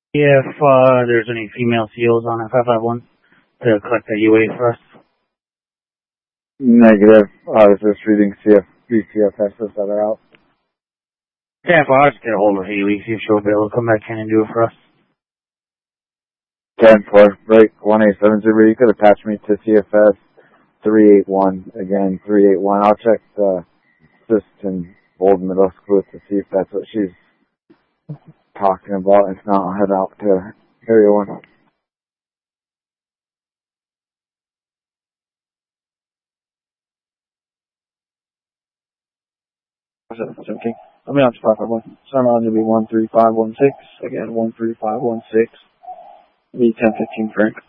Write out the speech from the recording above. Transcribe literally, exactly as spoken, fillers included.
If uh, there's any female seals on F five five one to collect the U A for us. Negative. I was just reading C F B C F Ss that are out. Yeah, if I just get a hold of Haley, see if she'll be able to come back in and do it for us. ten four, break one eight seven zero. You could attach me to C F S three eight one. Again, three eight one. I'll check the assistant old middle school to see if that's what she's talking about. If not, I'll head out to area one. Okay. I'll be on to five five one. Sun on to be one three five one six. Again, one three five one six. Be ten fifteen Frank.